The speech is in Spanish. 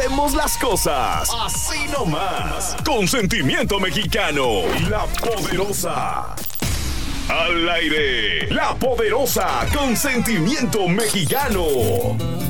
Hacemos las cosas así nomás, con sentimiento mexicano. La Poderosa. Al aire, La Poderosa, con sentimiento mexicano.